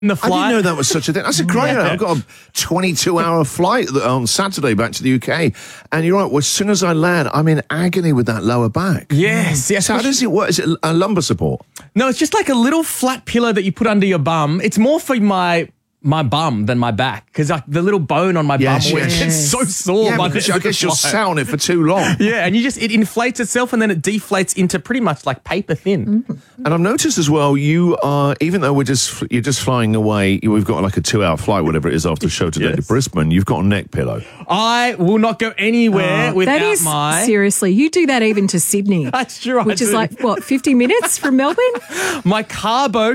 The I flight. didn't know that was such a thing. That's a great idea. I've got a 22-hour flight on Saturday back to the UK. And you're right, well, as soon as I land, I'm in agony with that lower back. Yes. So how does it work? Is it a lumbar support? No, it's just like a little flat pillow that you put under your bum. It's more for my bum than my back because like the little bone on my bum always gets so sore. Yeah, because I guess you're sat on it for too long. Yeah, and it inflates itself and then it deflates into pretty much like paper thin. And I've noticed as well, you are, even though you're just flying away, we've got like a 2-hour flight, whatever it is, after the show today to Brisbane, you've got a neck pillow. I will not go anywhere without that is, seriously, you do that even to Sydney. That's true. Which is like, 50 minutes from Melbourne? My Carbeau,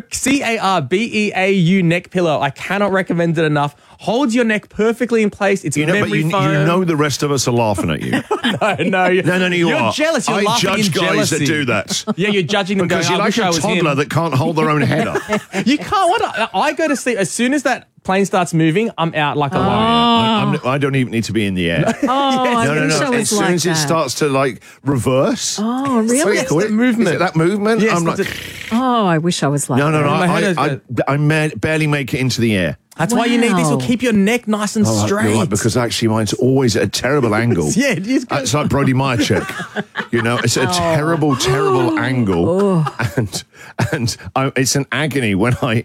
Carbeau neck pillow, I cannot recommend it enough. Holds your neck perfectly in place. It's memory foam. You know the rest of us are laughing at you. No, you are. You're jealous. You're laughing in judge guys jealousy. that do that. Yeah, you're judging them because going, you're like a toddler that can't hold their own head up. You can't. I go to sleep as soon as that plane starts moving. I'm out like a lion. I don't even need to be in the air. I wish I was as soon as it starts to like reverse. Oh, really? It's the movement. Is it that movement? Yes, I'm like, I wish I was like that. I barely make it into the air. That's why you need this. It'll keep your neck nice and straight. You're right, because actually mine's always at a terrible angle. Yeah, it is. It's like Brody Myercheck. You know, it's a terrible angle, and it's an agony when I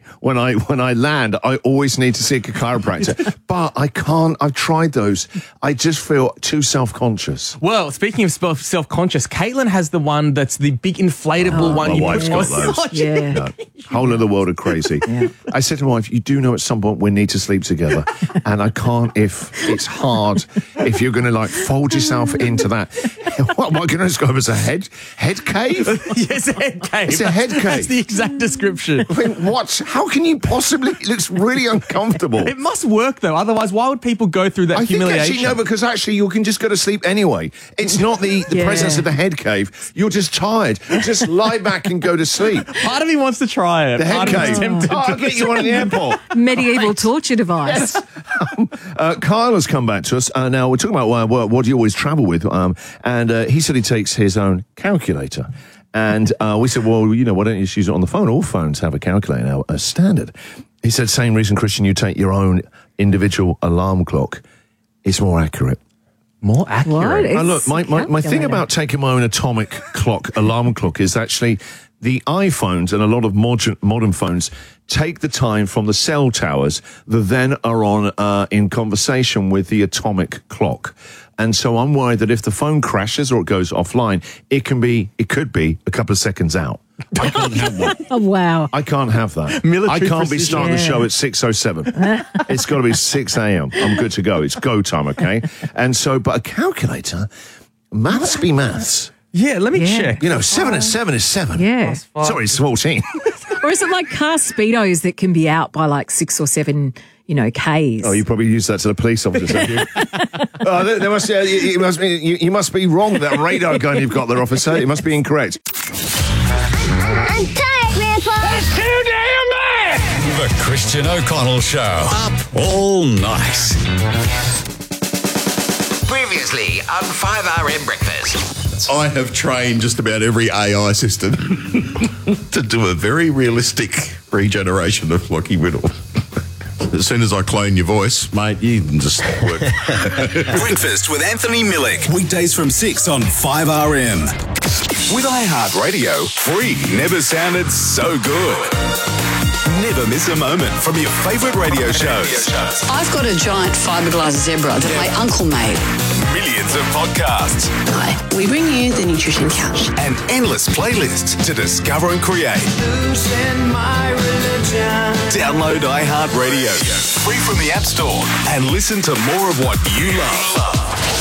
land. I always need to see a chiropractor, but I can't. I've tried those. I just feel too self-conscious. Well, speaking of self-conscious, Caitlin has the one that's the big inflatable one. My wife's got those. Yeah. No, whole other world of crazy. Yeah. I said to my wife, "You do know at some point we need to sleep together, and I can't if it's hard. If you're going to like fold yourself into that, what am I going to describe as a head cave? Yes, a head cave. It's a head cave. That's the exact description. I mean, what? How can you possibly? It looks really uncomfortable. It must work though. Otherwise, why would people go through that humiliation? Think actually, no, because actually you can just go to sleep anyway. It's not the presence of the head cave. You're just tired. Just lie back and go to sleep. Part of me wants to try it. The head cave. I'll get you one at the airport. Medieval torture device. Yes. Kyle has come back to us. Now, we're talking about what do you always travel with? And he said he takes his own calculator. And we said, well, you know, why don't you just use it on the phone? All phones have a calculator now, as standard. He said, same reason, Christian, you take your own individual alarm clock. It's more accurate. More accurate? What? Look, my thing about taking my own atomic clock, alarm clock, is actually the iPhones and a lot of modern phones take the time from the cell towers that then are on in conversation with the atomic clock. And so I'm worried that if the phone crashes or it goes offline, it could be a couple of seconds out. I can't have one. Oh, wow. I can't have that. Military I can't be precision. starting the show at 6:07. It's got to be 6 a.m. I'm good to go. It's go time, okay? And so, but a calculator, maths be maths. Yeah, let me check. You know, 7 and 7 is 7. Yeah. Sorry, it's 14. Or is it like car speedos that can be out by like 6 or 7, Ks? Oh, you probably used that to the police officers, have you? You must be wrong, that radar gun you've got there, officer. It must be incorrect. I'm tired, Grandpa. That's too damn bad. The Christian O'Connell Show. Up all night. Previously on 5RM Breakfast. I have trained just about every AI system to do a very realistic regeneration of Lockie Whittle. As soon as I clone your voice, mate, you can just work. Breakfast with Anthony Millick. Weekdays from 6 on 5RM. With iHeartRadio, free never sounded so good. Never miss a moment from your favourite radio shows. I've got a giant fiberglass zebra that my uncle made. Millions of podcasts. Hi, we bring you the Nutrition Couch. And endless playlists to discover and create. Download iHeartRadio, free from the App Store, and listen to more of what you love.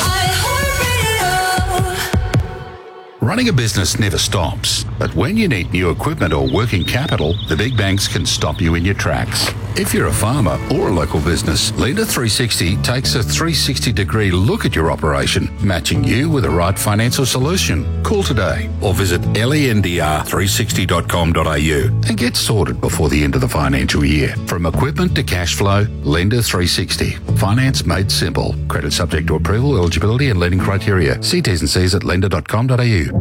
Running a business never stops, but when you need new equipment or working capital, the big banks can stop you in your tracks. If you're a farmer or a local business, Lender 360 takes a 360-degree look at your operation, matching you with the right financial solution. Call today or visit lendr360.com.au and get sorted before the end of the financial year. From equipment to cash flow, Lender 360. Finance made simple. Credit subject to approval, eligibility and lending criteria. See T's and C's at lender.com.au.